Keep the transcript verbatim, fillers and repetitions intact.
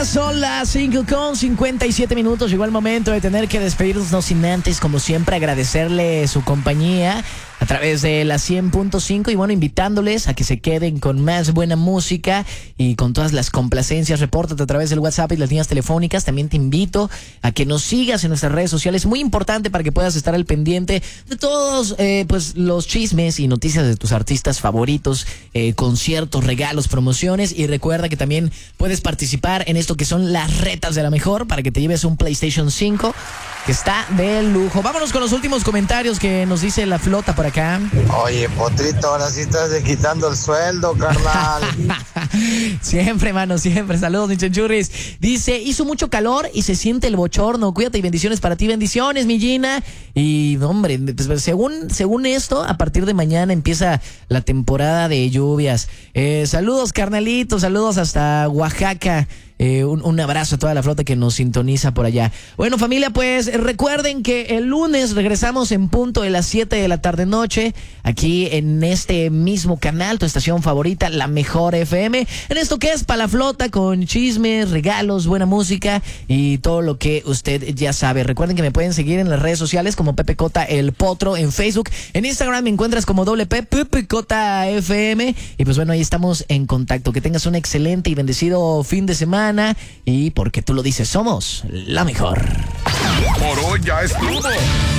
Son las cinco con cincuenta y siete minutos. Llegó el momento de tener que despedirnos, no sin antes, como siempre, agradecerle su compañía a través de la cien punto cinco y bueno, invitándoles a que se queden con más buena música y con todas las complacencias. Repórtate a través del WhatsApp y las líneas telefónicas. También te invito a que nos sigas en nuestras redes sociales, muy importante para que puedas estar al pendiente de todos eh, pues los chismes y noticias de tus artistas favoritos, eh, conciertos, regalos, promociones. Y recuerda que también puedes participar en esto que son las retas de la mejor para que te lleves un PlayStation cinco que está de lujo. Vámonos con los últimos comentarios que nos dice la flota por acá. Oye, Potrito, ahora sí estás de quitando el sueldo, carnal. Siempre, mano, siempre. Saludos, mi chenchurris. Dice, hizo mucho calor y se siente el bochorno. Cuídate y bendiciones para ti. Bendiciones, mi Gina. Y, hombre, pues, según, según esto, a partir de mañana empieza la temporada de lluvias. Eh, saludos, carnalitos. Saludos hasta Oaxaca. Eh, un, un abrazo a toda la flota que nos sintoniza por allá. Bueno, familia, pues recuerden que el lunes regresamos en punto de las siete de la tarde noche, aquí en este mismo canal, tu estación favorita, La Mejor F M, en esto que es Pa' la Flota, con chismes, regalos, buena música y todo lo que usted ya sabe. Recuerden que me pueden seguir en las redes sociales como Pepe Cota El Potro en Facebook. En Instagram me encuentras como doble P, Pepe Cota F M. Y pues bueno, ahí estamos en contacto. Que tengas un excelente y bendecido fin de semana. Y porque tú lo dices, somos la mejor. Por hoy ya es todo.